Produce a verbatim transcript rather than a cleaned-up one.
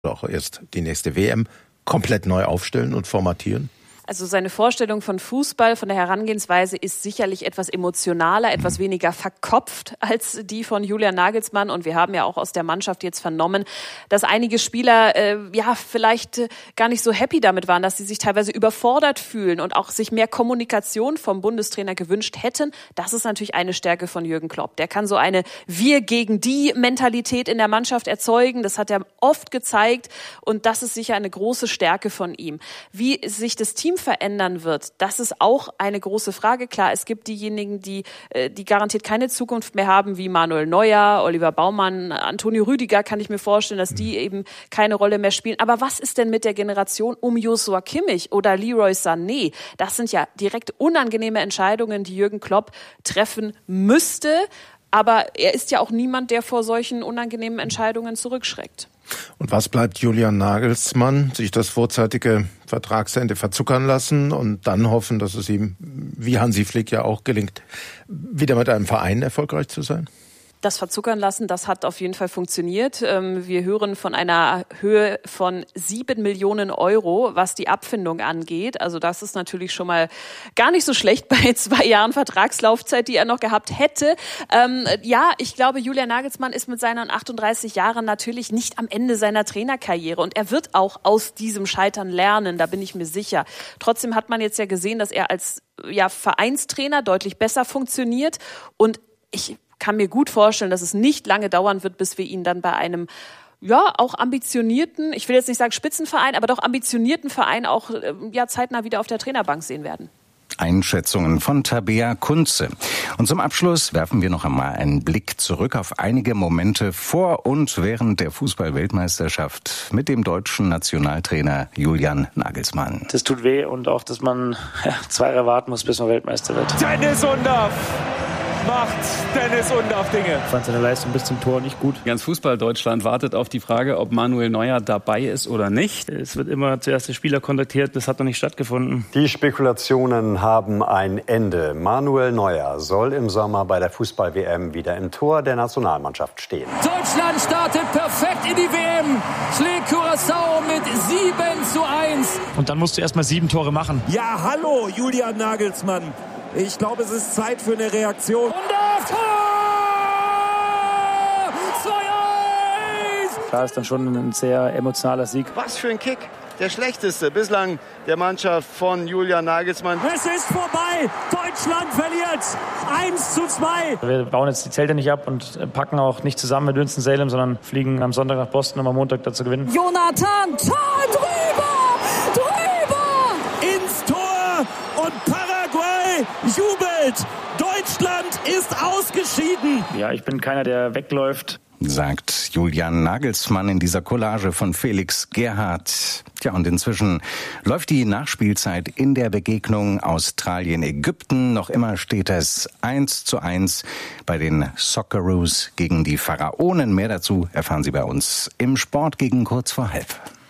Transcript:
auch erst die nächste W M komplett neu aufstellen und formatieren? Also seine Vorstellung von Fußball, von der Herangehensweise ist sicherlich etwas emotionaler, etwas weniger verkopft als die von Julian Nagelsmann. Und wir haben ja auch aus der Mannschaft jetzt vernommen, dass einige Spieler äh, ja vielleicht äh, gar nicht so happy damit waren, dass sie sich teilweise überfordert fühlen und auch sich mehr Kommunikation vom Bundestrainer gewünscht hätten. Das ist natürlich eine Stärke von Jürgen Klopp. Der kann so eine Wir-gegen-die-Mentalität in der Mannschaft erzeugen. Das hat er oft gezeigt und das ist sicher eine große Stärke von ihm. Wie sich das Team verändern wird, das ist auch eine große Frage. Klar, es gibt diejenigen, die, die garantiert keine Zukunft mehr haben, wie Manuel Neuer, Oliver Baumann, Antonio Rüdiger, kann ich mir vorstellen, dass die eben keine Rolle mehr spielen. Aber was ist denn mit der Generation um Joshua Kimmich oder Leroy Sané? Das sind ja direkt unangenehme Entscheidungen, die Jürgen Klopp treffen müsste. Aber er ist ja auch niemand, der vor solchen unangenehmen Entscheidungen zurückschreckt. Und was bleibt Julian Nagelsmann? Sich das vorzeitige Vertragsende verzuckern lassen und dann hoffen, dass es ihm, wie Hansi Flick ja auch gelingt, wieder mit einem Verein erfolgreich zu sein? Das Verzuckern lassen, das hat auf jeden Fall funktioniert. Wir hören von einer Höhe von sieben Millionen Euro, was die Abfindung angeht. Also das ist natürlich schon mal gar nicht so schlecht bei zwei Jahren Vertragslaufzeit, die er noch gehabt hätte. Ähm, ja, ich glaube, Julian Nagelsmann ist mit seinen achtunddreißig Jahren natürlich nicht am Ende seiner Trainerkarriere. Und er wird auch aus diesem Scheitern lernen, da bin ich mir sicher. Trotzdem hat man jetzt ja gesehen, dass er als ja, Vereinstrainer deutlich besser funktioniert. Und ich kann mir gut vorstellen, dass es nicht lange dauern wird, bis wir ihn dann bei einem ja auch ambitionierten, ich will jetzt nicht sagen Spitzenverein, aber doch ambitionierten Verein auch ja zeitnah wieder auf der Trainerbank sehen werden. Einschätzungen von Tabea Kunze. Und zum Abschluss werfen wir noch einmal einen Blick zurück auf einige Momente vor und während der Fußball-Weltmeisterschaft mit dem deutschen Nationaltrainer Julian Nagelsmann. Das tut weh und auch, dass man ja, zwei Jahre warten muss, bis man Weltmeister wird. Dennis Undaff macht Dennis Undaff Dinge. Ich fand seine Leistung bis zum Tor nicht gut. Ganz Fußball-Deutschland wartet auf die Frage, ob Manuel Neuer dabei ist oder nicht. Es wird immer zuerst der Spieler kontaktiert, das hat noch nicht stattgefunden. Die Spekulationen haben ein Ende. Manuel Neuer soll im Sommer bei der Fußball-W M wieder im Tor der Nationalmannschaft stehen. Deutschland startet perfekt in die W M, schlägt Curaçao mit sieben zu eins. Und dann musst du erst mal sieben Tore machen. Ja, hallo Julian Nagelsmann. Ich glaube, es ist Zeit für eine Reaktion. Und auf Tor! zwei eins! Klar, ist dann schon ein sehr emotionaler Sieg. Was für ein Kick. Der schlechteste bislang der Mannschaft von Julian Nagelsmann. Es ist vorbei. Deutschland verliert. eins zu zwei. Wir bauen jetzt die Zelte nicht ab und packen auch nicht zusammen mit Winston-Salem, sondern fliegen am Sonntag nach Boston, um am Montag da zu gewinnen. Jonathan, Tor drüber! Drüber! Ins Tor und Paraguay jubelt. Deutschland ist ausgeschieden. Ja, ich bin keiner, der wegläuft, sagt Julian Nagelsmann in dieser Collage von Felix Gerhardt. Tja, und inzwischen läuft die Nachspielzeit in der Begegnung Australien-Ägypten. Noch immer steht es eins zu eins bei den Socceroos gegen die Pharaonen. Mehr dazu erfahren Sie bei uns im Sport gegen kurz vor halb.